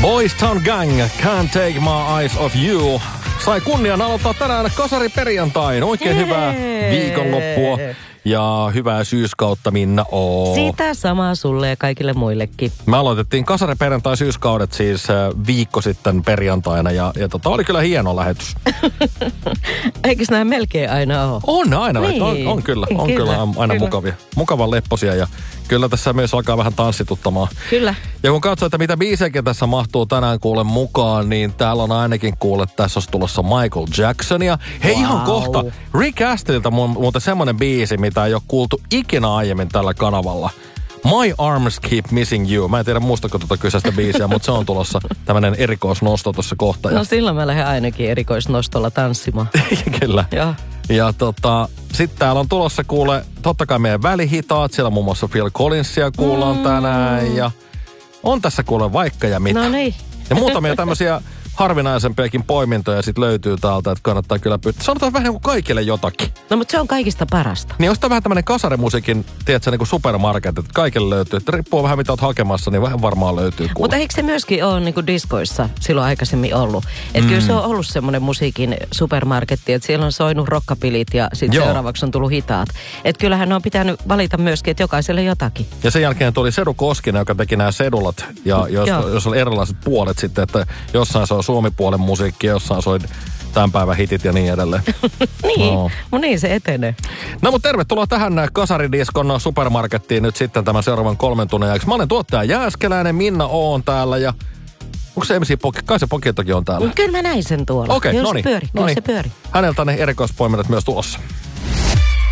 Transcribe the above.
Boys Town Gang, Can't Take My Eyes Off You. Sai kunnian aloittaa tänään kasariperjantain. Oikein hyvää viikonloppua ja hyvää syyskautta, Minna O. Sitä samaa sulle ja kaikille muillekin. Me aloitettiin kasariperjantai syyskaudet siis viikko sitten perjantaina ja oli kyllä hieno lähetys. Eikös nämä melkein aina ole? On aina, niin. on kyllä aina mukavia. Mukavan lepposia ja kyllä tässä myös alkaa vähän tanssituttamaan. Kyllä. Ja kun katsoo, että mitä biisejäkin tässä mahtuu tänään kuule mukaan, niin täällä on ainakin kuule, tässä olisi tulossa Michael Jacksonia. Hei ihan kohta, Rick Astleyilta muuten semmoinen biisi, mitä ei ole kuultu ikinä aiemmin tällä kanavalla. My Arms Keep Missing You. Mä en tiedä muistako tuota kyseistä biisiä, mutta se on tulossa tämmöinen erikoisnosto tuossa kohta. No silloin mä lähden ainakin erikoisnostolla tanssimaan. Kyllä. Joo. Ja sitten täällä on tulossa kuule, totta kai meidän välihitaat, siellä muun muassa Phil Collinsia kuullaan tänään ja on tässä kuule vaikka ja mitä. No niin. Ja muutamia tämmöisiä harvinaisempiakin poimintoja sit löytyy täältä, että kannattaa kyllä pyytää. Sanotaan vähän kuin kaikille jotakin. No mutta se on kaikista parasta. Niin jos tää vähän tämmönen kasarimusiikin, tiedätkö, niin kuin supermarket, että kaikille löytyy. Että riippuu vähän mitä oot hakemassa, niin vähän varmaan löytyy kuule. Mutta eikö se myöskin ole niin kuin diskoissa silloin aikaisemmin ollut? Että kyllä se on ollut semmoinen musiikin supermarketti, että siellä on soinut rockabillyt ja sitten seuraavaksi on tullut hitaat. Että kyllähän ne on pitänyt valita myöskin, että jokaiselle jotakin. Ja sen jälkeen tuli Sedu Koskinen, joka teki nämä sedulat. Ja jos oli erilaiset puolet sitten, että jossain se on suomipuolen musiikki, jossain soi tämän päivän hitit ja niin edelleen. Niin, niin se etenee. No mutta tervetuloa tähän Kasaridiskon supermarkettiin nyt sitten tämän seuraavan 3 tunnin ajaksi. Mä olen tuottaja Jääskeläinen, Minna O on täällä ja onko se MC Poki? Kai se Poki toki on täällä. Kyllä mä näin sen tuolla. Okei, no niin. Kyllä se pyöri. Häneltä ne erikoispoiminnat myös tulossa.